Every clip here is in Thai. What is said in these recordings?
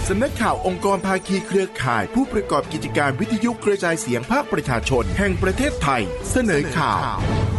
สำนักข่าวองค์กรภาคีเครือข่ายผู้ประกอบกิจการวิทยุกระจายเสียงภาคประชาชนแห่งประเทศไทยเสนอข่าว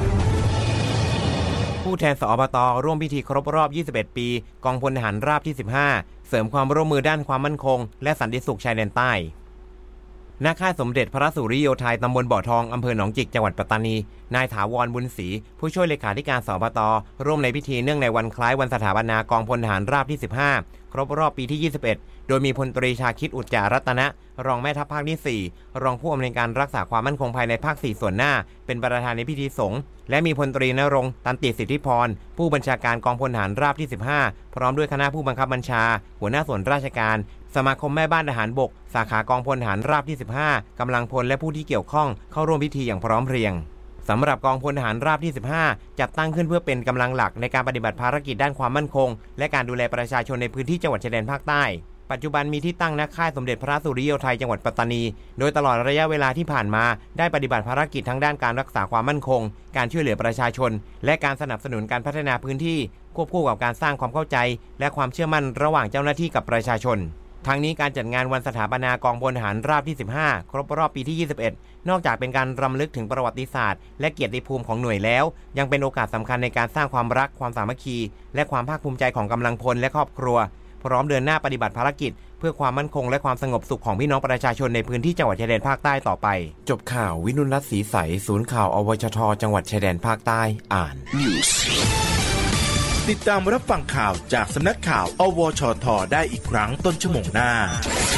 ผู้แทนสอบต.ร่วมพิธีครบรอบ 21 ปีกองพลทหารราบที่ 15 เสริมความร่วมมือด้านความมั่นคงและสันติสุขชายแดนใต้ณ ค่ายสมเด็จพระสุริโยไทยตำบลบ่อทองอำเภอหนองจิกจังหวัดปัตตานีนายถาวรบุญศรีผู้ช่วยเลขาธิการสอบต.ร่วมในพิธีเนื่องในวันคล้ายวันสถาปนากองพลทหารราบที่ 15 ครบรอบปีที่ 21 โดยมีพลตรีชาคิดอุจจารัตนะรองแม่ทัพภาคที่ 4 รองผู้อำนวยการรักษาความมั่นคงภายในภาค 4 ส่วนหน้าเป็นประธานในพิธีสงฆ์และมีพลตรีณรงค์ตันติสิทธิพรผู้บัญชาการกองพลทหารราบที่ 15 พร้อมด้วยคณะผู้บังคับบัญชาหัวหน้าส่วนราชการสมาคมแม่บ้านทหารบกสาขากองพลทหารราบที่ 15 กำลังพลและผู้ที่เกี่ยวข้องเข้าร่วมพิธีอย่างพร้อมเพรียงสำหรับกองพลทหารราบที่ 15 จัดตั้งขึ้นเพื่อเป็นกำลังหลักในการปฏิบัติภารกิจด้านความมั่นคงและการดูแลประชาชนในพื้นที่จังหวัดชายแดนภาคใต้ปัจจุบันมีที่ตั้งณ ค่ายสมเด็จพระสุริโยไทยจังหวัดปัตตานีโดยตลอดระยะเวลาที่ผ่านมาได้ปฏิบัติภารกิจทั้งด้านการรักษาความมั่นคงการช่วยเหลือประชาชนและการสนับสนุนการพัฒนาพื้นที่ควบคู่กับการสร้างความเข้าใจและความเชื่อมั่นระหว่างเจ้าหน้าที่กับประชาชนทั้งนี้การจัดงานวันสถาปนากองพลทหารราบที่ 15 ครบรอบปีที่ 21 นอกจากเป็นการรำลึกถึงประวัติศาสตร์และเกียรติภูมิของหน่วยแล้วยังเป็นโอกาสสำคัญในการสร้างความรักความสามัคคีและความภาคภูมิใจของกำลังพลและครอบครัวพร้อมเดินหน้าปฏิบัติภารกิจเพื่อความมั่นคงและความสงบสุขของพี่น้องประชาชนในพื้นที่จังหวัดชายแดนภาคใต้ต่อไปจบข่าววินุลรัตน์ศรีใสศูนย์ข่าวอวชทจังหวัดชายแดนภาคใต้อ่านติดตามรับฟังข่าวจากสำนักข่าวอวชทได้อีกครั้งต้นชั่วโมงหน้า